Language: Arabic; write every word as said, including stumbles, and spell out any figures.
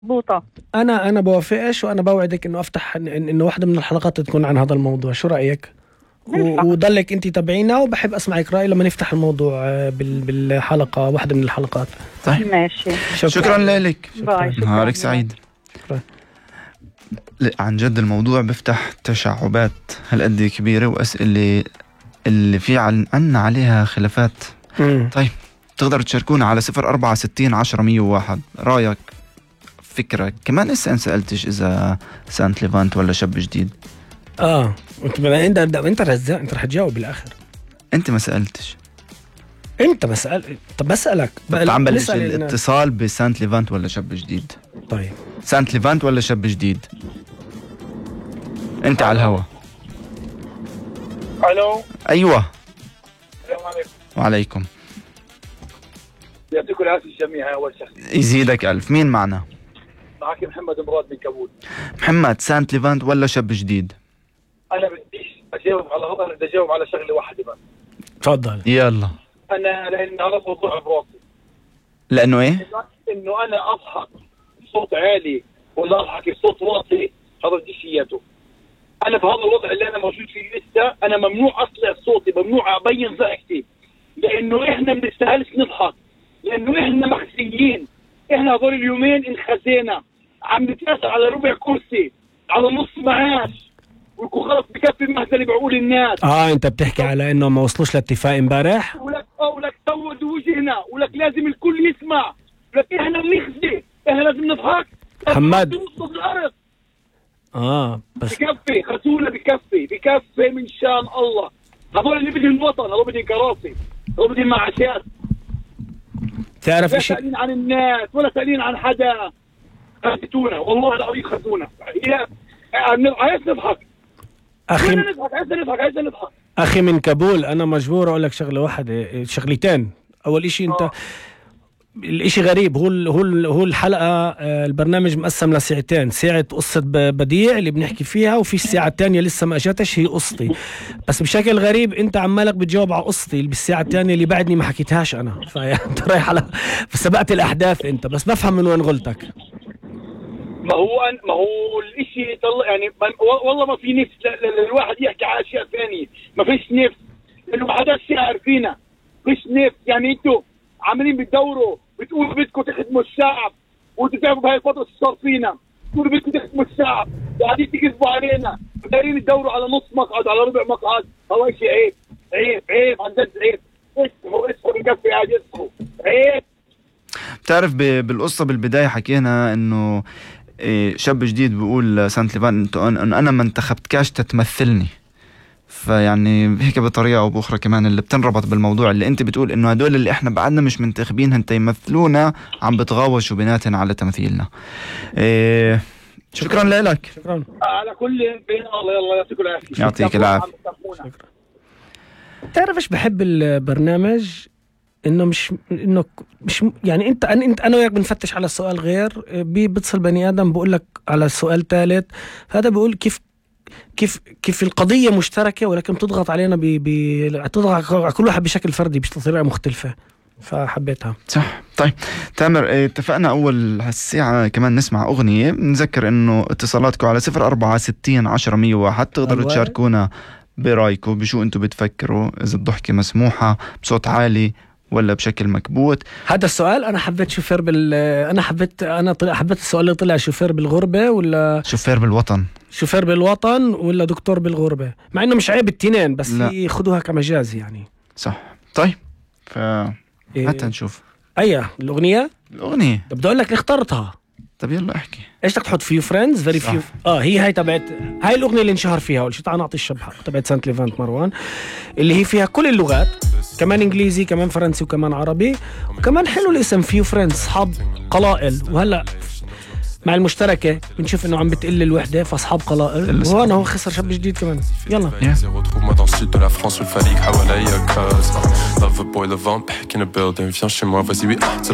مضبوطة. انا انا بوافقش، وانا بوعدك انه افتح إن- انه واحدة من الحلقات تكون عن هذا الموضوع. شو رأيك؟ ننفع. و- وضلك انت تابعينا، وبحب اسمعك رأي لما نفتح الموضوع آه، بال- بالحلقة، واحدة من الحلقات. طيب ماشي. شكرا, شكرا لك. باي. شكراً. نهارك سعيد. شكرا. لا عن جد الموضوع بيفتح تشعبات هالقد كبيرة وأسئلة اللي في عن عنا عليها خلافات. مم. طيب تقدروا تشاركونا على صفر أربعة ستين عشرة مية وواحد رايك، فكرة. كمان لسه انسألتش إذا سانت ليفانت ولا شاب جديد. اه انت انت انت رزاق، انت رح تجاوب بالاخر. انت ما سألتش. انت بسأل. طب بسألك طب عم بلش نسأل الناس. الاتصال بسانت ليفانت ولا شاب جديد. طيب سانت ليفانت ولا شاب جديد. انت على الهوا. الو. ايوه. السلام عليكم. وعليكم. يعطيكم العافيه الجميع. اول شخص يزيدك الف. مين معنا؟ معك محمد مراد من كابول. محمد، سانت ليفانت ولا شاب جديد؟ انا بديش اجاوب على هذا، انا بدي اجاوب على شغله واحده بس. تفضل. يلا. انا لان هذا موضوع براسي. لانه ايه؟ انه انا اضحك بصوت عالي ولا اضحك بصوت واطي، هذا بديش اياته. انا بهذا الوضع اللي انا موجود فيه لسه، انا ممنوع اطلع صوتي، ممنوع ابين ضحكتي، لانه احنا ما بنستاهلش نضحك، لانه احنا مخزيين. احنا هذول اليومين انخزينا، عم نتناسى على ربع كرسي، على نص معاش، ويكون خلص بكفي المهزله بعقول الناس. اه انت بتحكي على انه ما وصلوش لاتفاق امبارح. ولك اه ولك سودوا وجهنا، ولك لازم الكل يسمع، ولك احنا بنخزي، احنا لازم نضحك. محمد. نص الارض. اه بس بكفي خسونا، بكفي بكفي من شان الله. هذول اللي بدهم الوطن، هذول بدهم كراسي، هذول بدهم معاشات. تعرف لا اشي؟ سألين عن الناس ولا سألين عن حدا. خذتونا والله العظيم، خذونا. يا عايز نضحك. اخي عايز نضحك عايز نضحك عايز نضحك اخي من كابول، انا مجبور اقول لك شغله واحده، شغلتين. اول اشي انت آه. الاشي غريب، هو ال هو ال هو الحلقه آه، البرنامج مقسم لساعتين، ساعه قصه ب- بديع اللي بنحكي فيها، وفي الساعه الثانيه لسه ما اجتش هي قصتي. بس بشكل غريب انت عمالك بتجاوب على قصتي اللي بالساعه الثانيه اللي بعدني ما حكيتهاش انا، فانت رايح على سبقت الاحداث انت. بس بفهم من وين غلطك. ما هو أن ما هو الاشي طل... يعني ما... والله ما في نفس ل... ل... الواحد يحكي على اشياء ثانيه، ما فيش نفس، لانه ما حداش شاعر فينا. فيش نفس، يعني انتوا عاملين بتدوروا بتقولوا بدكم تخدموا الشعب، وانتوا تعرفوا بهاي الفتره شو صار فينا، بتقولوا بدكم تخدموا الشعب وقاعدين تكذبوا علينا، دايرين تدوروا على نص مقعد، على ربع مقعد. هو شيء عيب عيب عيب عن جد عيب. اسمعوا اسمعوا بكفي قاعد اسمعوا عيب. بتعرف ب- بالقصة بالبداية حكينا انه إيه، شاب جديد بيقول سانت ليفانت انه انا ما انتخبتكاش تتمثلني. فيعني هيك بطريقة او باخرى كمان اللي بتنربط بالموضوع اللي انت بتقول انه هدول اللي احنا بعدنا مش منتخبين هنت يمثلونا، عم بتغاوشوا بيناتنا على تمثيلنا. إيه شكرا لك. شكرا. على كل بين الله. يلا يعطيكم العافيه. يعطيك العافية. تعرف ايش بحب البرنامج؟ انه مش انه مش يعني انت انا انت انا وياك بنفتش على السؤال غير، بي بتصل بني ادم بقول لك على السؤال ثالث، هذا بيقول كيف كيف كيف القضيه مشتركه ولكن بتضغط علينا ب بتضغط على كل واحد بشكل فردي بطريقه مختلفه، فحبيتها. صح. طيب تامر، إيه، اتفقنا أول هالساعة كمان نسمع أغنية. نذكر إنه اتصالاتكم على صفر أربعة ستين عشرة مية وواحد تقدروا أيوة. تشاركونا برأيكم بشو أنتوا بتفكروا، إذا الضحكة مسموحة بصوت عالي ولا بشكل مكبوت. هذا السؤال انا حبيت شوفير بال انا حبيت انا طلع حبيت السؤال اللي طلع شوفير بالغربه ولا شوفير بالوطن. شوفير بالوطن ولا دكتور بالغربه، مع انه مش عيب التنين، بس لا. ياخذوها كمجاز يعني. صح. طيب ف إيه. حتى نشوف ايه الاغنيه. الأغنية. طب بدي اقول لك اللي اخترتها. طب يلا احكي. ايش بدك تحط؟ فيو فريندز فيري فيو. اه هي هاي تبعت، هاي الاغنيه اللي انشهر فيها اول شيء. تعال نعطي الشبحه تبعت سانت ليفانت مروان، اللي هي فيها كل اللغات، كمان انجليزي كمان فرنسي وكمان عربي، وكمان حلو الاسم فيو فريندز، اصحاب قلائل. وهلا مع المشتركه بنشوف انه عم بتقل الوحده، فاصحاب قلائل. وهون هو خسر شاب جديد كمان. يلا. Retrouve-moi dans le sud de la France où le falique حواليا cause Love boy le vamp in a building viens chez moi vas-y oui